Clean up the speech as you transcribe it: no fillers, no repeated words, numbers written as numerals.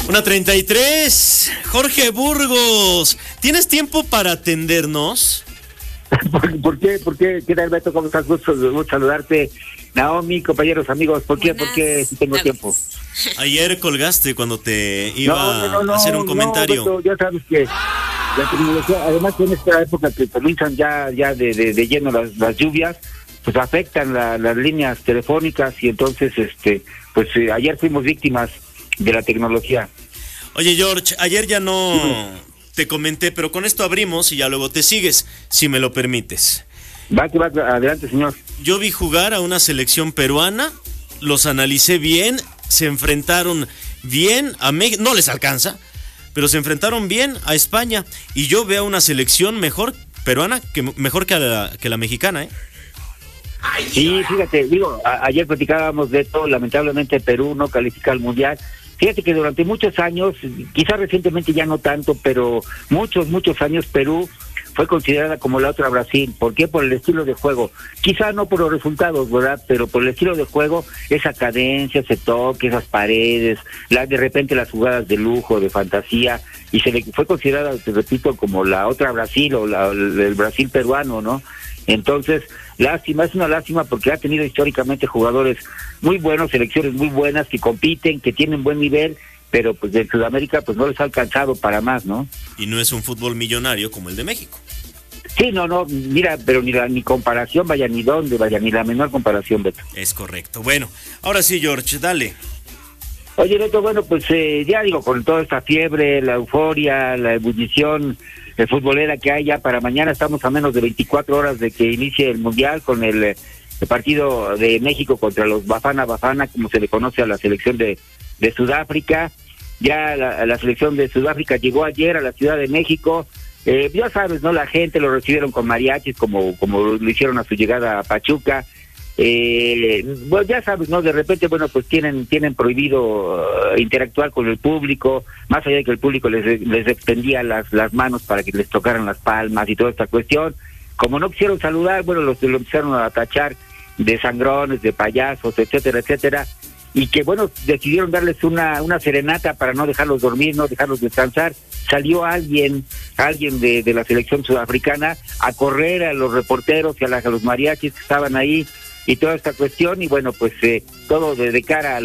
1:33. Jorge Burgos, ¿tienes tiempo para atendernos? ¿Por qué? ¿Qué tal, Beto? ¿Cómo estás? Gusto saludarte. Naomi, compañeros, amigos, ¿por qué si tengo tiempo? Ayer colgaste cuando te iba a hacer un comentario. Beto, ya sabes que la tecnología, además en esta época que comienzan ya de lleno las lluvias, pues afectan las líneas telefónicas y entonces, ayer fuimos víctimas de la tecnología. Oye, George, ayer ya no te comenté, pero con esto abrimos y ya luego te sigues, si me lo permites. Va, adelante, señor. Yo vi jugar a una selección peruana, los analicé bien, se enfrentaron bien a México, no les alcanza, pero se enfrentaron bien a España, y yo veo una selección mejor peruana mejor que la mexicana, ¿eh? Sí, fíjate, ayer platicábamos de esto, lamentablemente Perú no califica al Mundial. Fíjate que durante muchos años, quizás recientemente ya no tanto, pero muchos años Perú fue considerada como la otra Brasil. ¿Por qué? Por el estilo de juego. Quizá no por los resultados, ¿verdad? Pero por el estilo de juego, esa cadencia, ese toque, esas paredes, de repente las jugadas de lujo, de fantasía, y se le fue considerada, te repito, como la otra Brasil o el Brasil peruano, ¿no? Entonces, es una lástima porque ha tenido históricamente jugadores muy buenos, selecciones muy buenas que compiten, que tienen buen nivel, pero pues de Sudamérica pues no les ha alcanzado para más, ¿no? Y no es un fútbol millonario como el de México. Sí, no, mira, pero ni comparación, ni la menor comparación, Beto. Es correcto. Bueno, ahora sí, George, dale. Oye, Beto, bueno, pues con toda esta fiebre, la euforia, la ebullición futbolera que hay ya para mañana, estamos a menos de 24 horas de que inicie el Mundial con el partido de México contra los Bafana, como se le conoce a la selección de Sudáfrica. Ya la selección de Sudáfrica llegó ayer a la Ciudad de México. Ya sabes, ¿no? La gente lo recibieron con mariachis, como lo hicieron a su llegada a Pachuca. Bueno, ya sabes, ¿no? De repente, bueno, pues tienen prohibido interactuar con el público, más allá de que el público les extendía las manos para que les tocaran las palmas y toda esta cuestión. Como no quisieron saludar, bueno, lo empezaron a tachar de sangrones, de payasos, etcétera, y que, bueno, decidieron darles una serenata para no dejarlos dormir, no dejarlos descansar. Salió alguien de la selección sudafricana a correr a los reporteros y a los mariachis que estaban ahí y toda esta cuestión, y bueno, pues todo de cara a